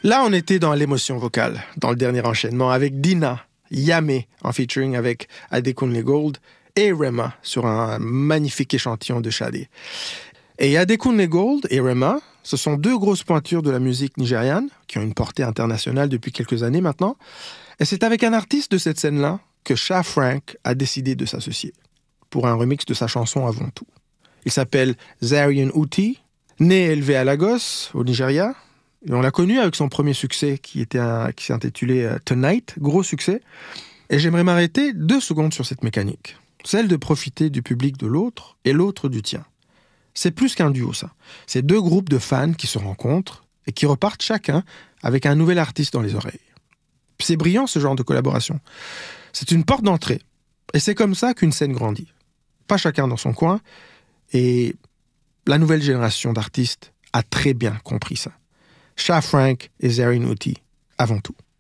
Là, on était dans l'émotion vocale, dans le dernier enchaînement, avec Dina, Yamé, en featuring avec Adekunle Gold, et Rema, sur un magnifique échantillon de Shade. Et Adekunle Gold et Rema, ce sont deux grosses pointures de la musique nigériane, qui ont une portée internationale depuis quelques années maintenant. Et c'est avec un artiste de cette scène-là que Sha Frank a décidé de s'associer, pour un remix de sa chanson Avant tout. Il s'appelle Zarian Uti, né et élevé à Lagos, au Nigeria. Et on l'a connu avec son premier succès qui s'intitulait Tonight, gros succès. Et j'aimerais m'arrêter 2 secondes sur cette mécanique, celle de profiter du public de l'autre et l'autre du tien. C'est plus qu'un duo, ça. C'est 2 groupes de fans qui se rencontrent et qui repartent chacun avec un nouvel artiste dans les oreilles. C'est brillant, ce genre de collaboration. C'est une porte d'entrée. Et c'est comme ça qu'une scène grandit. Pas chacun dans son coin. Et la nouvelle génération d'artistes a très bien compris ça. Sha Frank et Zarian Uti, Avant tout.